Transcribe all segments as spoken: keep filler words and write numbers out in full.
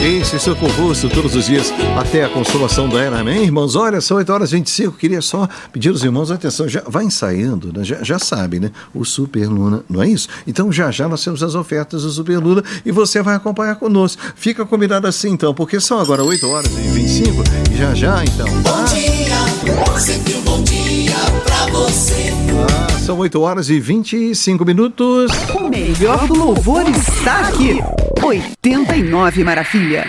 Esse Socorro Rosto todos os dias até a consolação da era, amém, irmãos? Olha, são oito horas e vinte e cinco, queria só pedir aos irmãos, atenção, já vai ensaiando, né? já, já sabe, né? O Super Luna, não é isso? Então já já nós temos as ofertas do Super Luna e você vai acompanhar conosco. Fica combinado assim então, porque são agora oito horas e vinte e cinco e já já então. Tá? Bom dia, sempre um bom dia pra você. Ah, são oito horas e vinte e cinco minutos. O melhor do louvor está aqui. oitenta e nove Maravilha.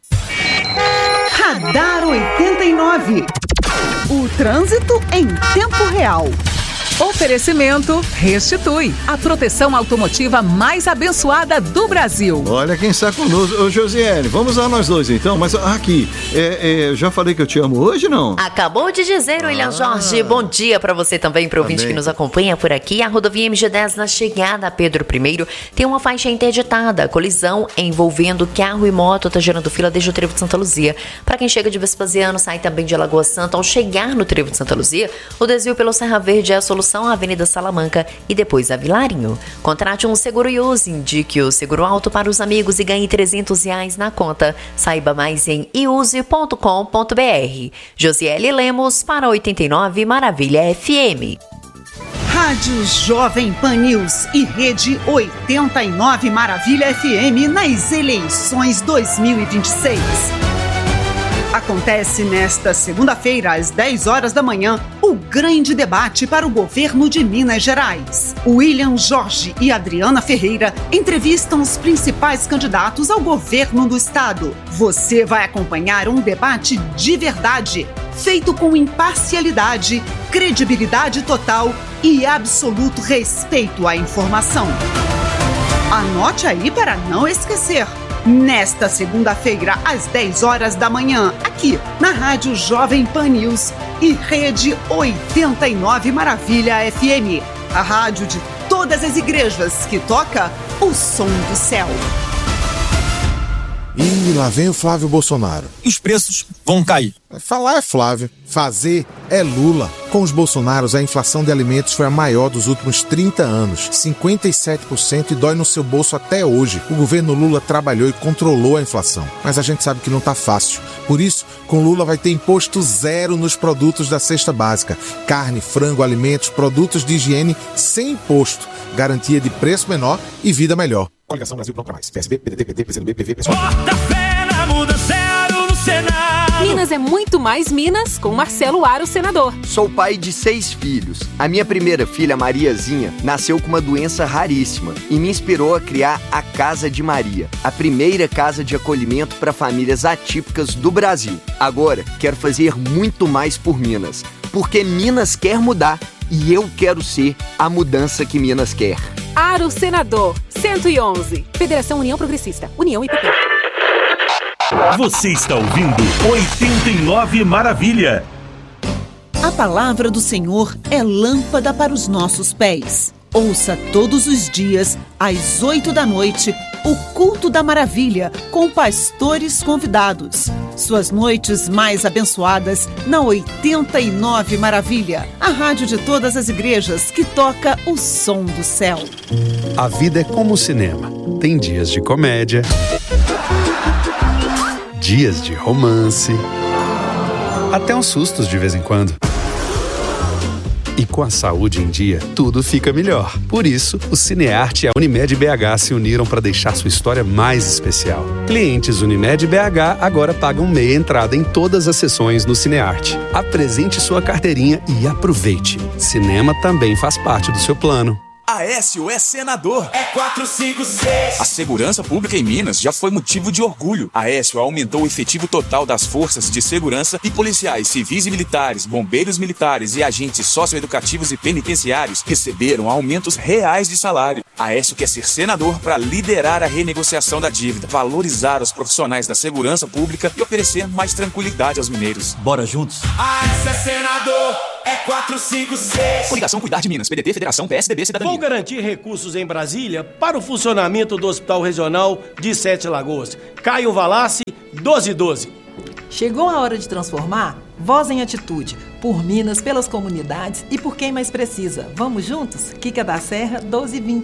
Radar oitenta e nove. O trânsito em tempo real. Oferecimento Restitui, a proteção automotiva mais abençoada do Brasil. Olha quem está conosco. Ô, Josiane, vamos lá nós dois então. Mas aqui, é, é, já falei que eu te amo hoje, não? Acabou de dizer, William ah. Jorge. Bom dia para você também, para o ouvinte que nos acompanha por aqui. A rodovia M G dez na chegada a Pedro I tem uma faixa interditada. Colisão envolvendo carro e moto está gerando fila desde o Trevo de Santa Luzia. Para quem chega de Vespasiano, sai também de Lagoa Santa. Ao chegar no Trevo de Santa Luzia, o desvio pelo Serra Verde é a solução à Avenida Salamanca e depois a Vilarinho. Contrate um seguro e use, indique o seguro alto para os amigos e ganhe trezentos reais na conta. Saiba mais em iuse ponto com ponto br. Josiele Lemos para oitenta e nove Maravilha F M. Rádio Jovem Pan News e Rede oitenta e nove Maravilha F M nas eleições dois mil e vinte e seis. Acontece nesta segunda-feira, às dez horas da manhã, o grande debate para o governo de Minas Gerais. William Jorge e Adriana Ferreira entrevistam os principais candidatos ao governo do estado. Você vai acompanhar um debate de verdade, feito com imparcialidade, credibilidade total e absoluto respeito à informação. Anote aí para não esquecer. Nesta segunda-feira, às dez horas da manhã, aqui na Rádio Jovem Pan News e Rede oitenta e nove Maravilha F M, a rádio de todas as igrejas que toca o som do céu. E lá vem o Flávio Bolsonaro. Os preços vão cair. Falar é Flávio, fazer é Lula. Com os Bolsonaros, a inflação de alimentos foi a maior dos últimos trinta anos, cinquenta e sete por cento, e dói no seu bolso até hoje. O governo Lula trabalhou e controlou a inflação, mas a gente sabe que não tá fácil. Por isso, com Lula vai ter imposto zero nos produtos da cesta básica. Carne, frango, alimentos, produtos de higiene sem imposto. Garantia de preço menor e vida melhor. Coligação Brasil Pronto Mais. P S B, P D T, P T, P C do B, P V, P S O. Bota fé na muda, zero no Senado. Minas é muito mais Minas com Marcelo Aro, senador. Sou pai de seis filhos. A minha primeira filha, Mariazinha, nasceu com uma doença raríssima e me inspirou a criar a Casa de Maria, a primeira casa de acolhimento para famílias atípicas do Brasil. Agora, quero fazer muito mais por Minas, porque Minas quer mudar e eu quero ser a mudança que Minas quer. Aro, senador, cento e onze. Federação União Progressista, União e P P. Você está ouvindo oitenta e nove Maravilha. A palavra do Senhor é lâmpada para os nossos pés. Ouça todos os dias, às oito da noite, o Culto da Maravilha, com pastores convidados. Suas noites mais abençoadas na oitenta e nove Maravilha, a rádio de todas as igrejas que toca o som do céu. A vida é como o cinema. Tem dias de comédia, dias de romance, até uns sustos de vez em quando. E com a saúde em dia, tudo fica melhor. Por isso, o Cinearte e a Unimed B H se uniram para deixar sua história mais especial. Clientes Unimed B H agora pagam meia entrada em todas as sessões no Cinearte. Apresente sua carteirinha e aproveite. Cinema também faz parte do seu plano. Aécio é senador. É quatro, cinco, seis. A segurança pública em Minas já foi motivo de orgulho. Aécio aumentou o efetivo total das forças de segurança e policiais civis e militares, bombeiros militares e agentes socioeducativos e penitenciários receberam aumentos reais de salário. Aécio quer ser senador para liderar a renegociação da dívida, valorizar os profissionais da segurança pública e oferecer mais tranquilidade aos mineiros. Bora juntos? Aécio é senador. É quatro, cinco, seis. Coligação Cuidar de Minas, P D T, Federação, P S D B, Cidadania. Vou garantir recursos em Brasília para o funcionamento do Hospital Regional de Sete Lagoas. Caio Valassi, doze doze. Chegou a hora de transformar? Voz em atitude. Por Minas, pelas comunidades e por quem mais precisa. Vamos juntos? Kika da Serra, doze vinte.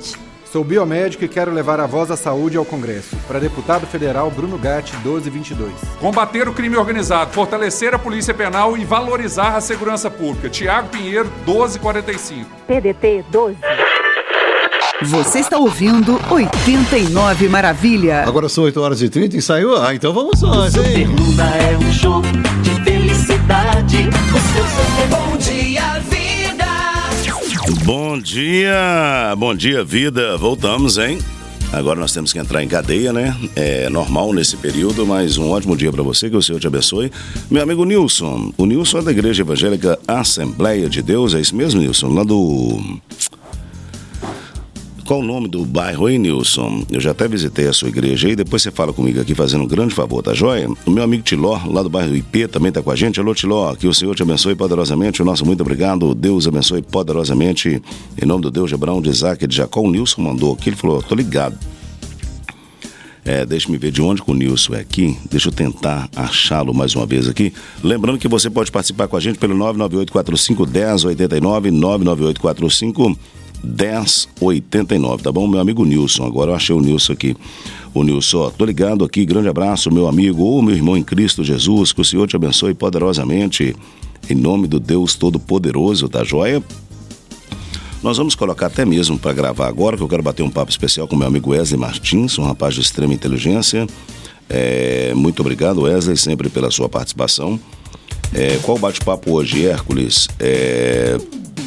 Sou biomédico e quero levar a voz da saúde ao Congresso. Para deputado federal, Bruno Gatti, doze vinte e dois. Combater o crime organizado, fortalecer a polícia penal e valorizar a segurança pública. Tiago Pinheiro, doze quarenta e cinco. P D T doze. Você está ouvindo oitenta e nove Maravilha. Agora são oito horas e trinta e saiu. Ah, então vamos nós, hein? Superluna é um show de felicidade. O seu super bom dia, vida. Bom dia, bom dia, vida. Voltamos, hein? Agora nós temos que entrar em cadeia, né? É normal nesse período, mas um ótimo dia para você, que o Senhor te abençoe. Meu amigo Nilson, o Nilson é da Igreja Evangélica Assembleia de Deus, é isso mesmo, Nilson? Lá do... Qual o nome do bairro, hein, Nilson? Eu já até visitei a sua igreja aí, depois você fala comigo aqui fazendo um grande favor, tá joia? O meu amigo Tiló, lá do bairro I P, também tá com a gente. Alô, Tiló, que o Senhor te abençoe poderosamente, o nosso muito obrigado, Deus abençoe poderosamente, em nome do Deus de Abraão, de Isaac e de Jacó. O Nilson mandou aqui, ele falou, tô ligado. É, deixa-me ver de onde que o Nilson é aqui, deixa eu tentar achá-lo mais uma vez aqui. Lembrando que você pode participar com a gente pelo nove nove oito quatro cinco, um zero oito nove, nove nove oito quatro cinco, dez oitenta e nove, tá bom? Meu amigo Nilson, agora eu achei o Nilson aqui. O Nilson, ó, tô ligado aqui, grande abraço, meu amigo, ou meu irmão em Cristo Jesus, que o Senhor te abençoe poderosamente, em nome do Deus Todo-Poderoso, tá joia? Nós vamos colocar até mesmo para gravar agora, que eu quero bater um papo especial com meu amigo Wesley Martins, um rapaz de extrema inteligência. É, muito obrigado, Wesley, sempre pela sua participação. É, qual o bate-papo hoje, Hércules? É...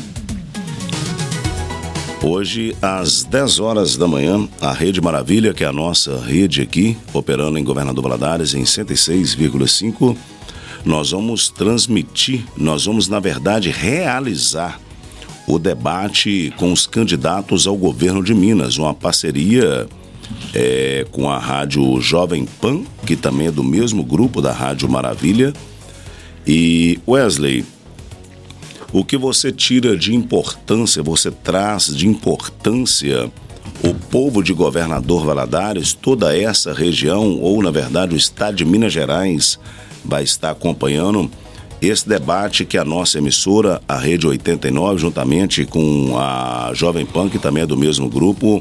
Hoje, às dez horas da manhã, a Rede Maravilha, que é a nossa rede aqui, operando em Governador Valadares em cento e seis vírgula cinco, nós vamos transmitir, nós vamos, na verdade, realizar o debate com os candidatos ao governo de Minas, uma parceria é, com a Rádio Jovem Pan, que também é do mesmo grupo da Rádio Maravilha. E, Wesley, o que você tira de importância, você traz de importância o povo de Governador Valadares, toda essa região, ou na verdade o estado de Minas Gerais, vai estar acompanhando esse debate que a nossa emissora, a Rede oitenta e nove, juntamente com a Jovem Pan, que também é do mesmo grupo,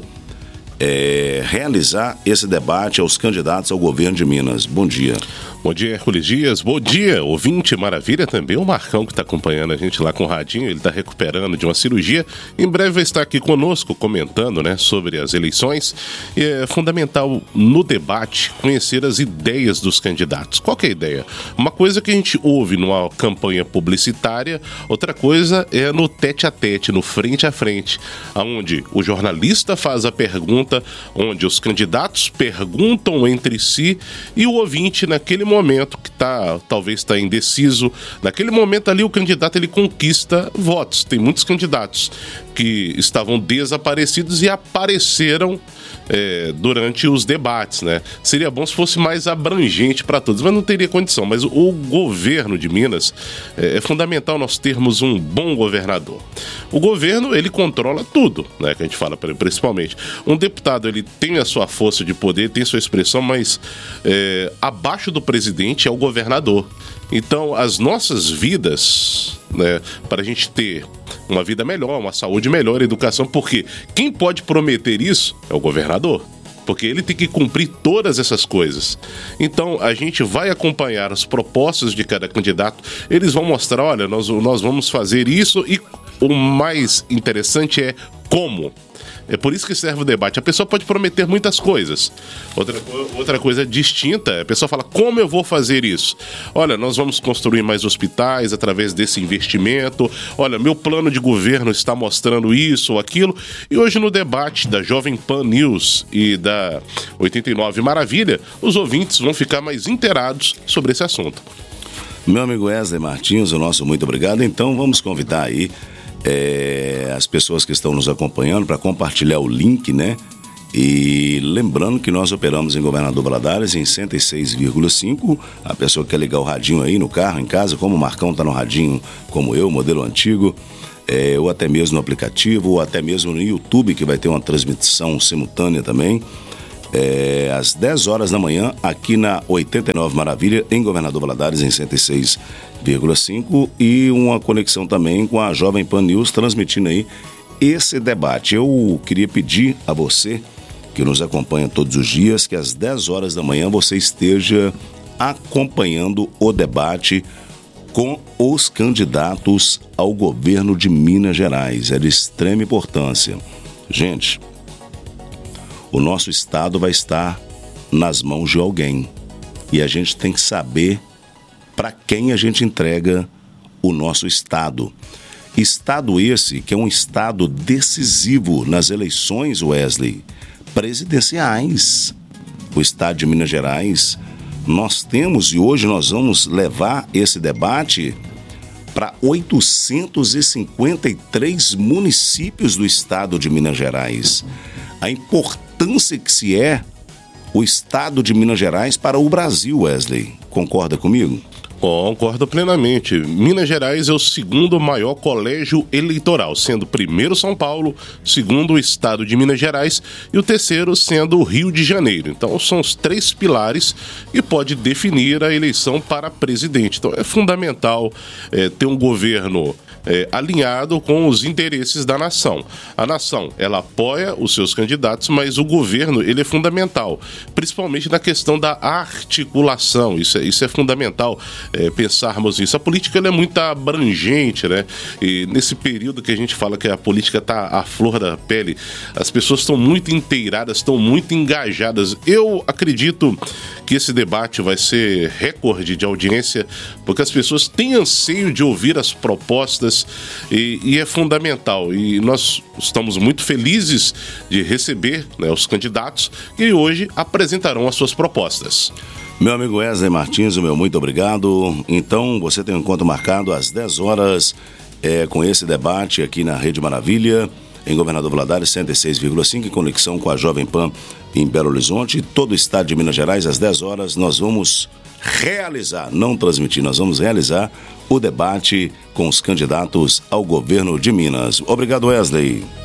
é, realizar esse debate aos candidatos ao governo de Minas. Bom dia. Bom dia, Hércules Dias. Bom dia, ouvinte Maravilha também. O Marcão, que está acompanhando a gente lá com o radinho, ele está recuperando de uma cirurgia. Em breve vai estar aqui conosco comentando, né, sobre as eleições. E é fundamental no debate conhecer as ideias dos candidatos. Qual que é a ideia? Uma coisa que a gente ouve numa campanha publicitária, outra coisa é no tete a tete, no frente a frente, onde o jornalista faz a pergunta, onde os candidatos perguntam entre si e o ouvinte, naquele momento que tá, talvez está indeciso, naquele momento ali o candidato ele conquista votos. Tem muitos candidatos que estavam desaparecidos e apareceram é, durante os debates, né? Seria bom se fosse mais abrangente para todos, mas não teria condição. Mas o governo de Minas, é, é fundamental nós termos um bom governador. O governo, ele controla tudo, né? Que a gente fala principalmente. Um deputado, ele tem a sua força de poder, tem sua expressão, mas é, abaixo do presidente é o governador. Então, as nossas vidas, né, para a gente ter uma vida melhor, uma saúde melhor, educação, porque quem pode prometer isso é o governador, porque ele tem que cumprir todas essas coisas. Então, a gente vai acompanhar as propostas de cada candidato, eles vão mostrar, olha, nós, nós vamos fazer isso, e o mais interessante é como. É por isso que serve o debate. A pessoa pode prometer muitas coisas. Outra, outra coisa distinta, a pessoa fala, como eu vou fazer isso? Olha, nós vamos construir mais hospitais através desse investimento. Olha, meu plano de governo está mostrando isso ou aquilo. E hoje no debate da Jovem Pan News e da oitenta e nove Maravilha, os ouvintes vão ficar mais inteirados sobre esse assunto. Meu amigo Wesley Martins, o nosso muito obrigado. Então vamos convidar aí É, as pessoas que estão nos acompanhando para compartilhar o link, né? E lembrando que nós operamos em Governador Valadares em cento e seis vírgula cinco. A pessoa que quer ligar o radinho aí no carro, em casa, como o Marcão tá no radinho, como eu, modelo antigo, é, ou até mesmo no aplicativo, ou até mesmo no YouTube, que vai ter uma transmissão simultânea também. É, às dez horas da manhã, aqui na oitenta e nove Maravilha, em Governador Valadares, em cento e seis vírgula cinco, e uma conexão também com a Jovem Pan News, transmitindo aí esse debate. Eu queria pedir a você que nos acompanha todos os dias que às dez horas da manhã você esteja acompanhando o debate com os candidatos ao governo de Minas Gerais. É de extrema importância. Gente, o nosso estado vai estar nas mãos de alguém e a gente tem que saber para quem a gente entrega o nosso estado. Estado esse que é um estado decisivo nas eleições, Wesley, presidenciais. O estado de Minas Gerais, nós temos, e hoje nós vamos levar esse debate para oitocentos e cinquenta e três municípios do estado de Minas Gerais. A importância que se é o estado de Minas Gerais para o Brasil, Wesley. Concorda comigo? Concordo plenamente. Minas Gerais é o segundo maior colégio eleitoral, sendo o primeiro São Paulo, segundo o estado de Minas Gerais e o terceiro sendo o Rio de Janeiro. Então são os três pilares que pode definir a eleição para presidente. Então é fundamental é, ter um governo É, alinhado com os interesses da nação. A nação, ela apoia os seus candidatos, mas o governo, ele é fundamental, principalmente na questão da articulação. Isso é, isso é fundamental, é, pensarmos nisso. A política, ela é muito abrangente, né? E nesse período que a gente fala que a política está à flor da pele, as pessoas estão muito inteiradas, estão muito engajadas. Eu acredito que esse debate vai ser recorde de audiência, porque as pessoas têm anseio de ouvir as propostas e, e é fundamental. E nós estamos muito felizes de receber, né, os candidatos que hoje apresentarão as suas propostas. Meu amigo Wesley Martins, o meu muito obrigado. Então, você tem um encontro marcado às dez horas é, com esse debate aqui na Rede Maravilha, em Governador Valadares, cento e seis vírgula cinco, em conexão com a Jovem Pan em Belo Horizonte. Todo o estado de Minas Gerais, às dez horas, nós vamos realizar, não transmitir, nós vamos realizar o debate com os candidatos ao governo de Minas. Obrigado, Wesley.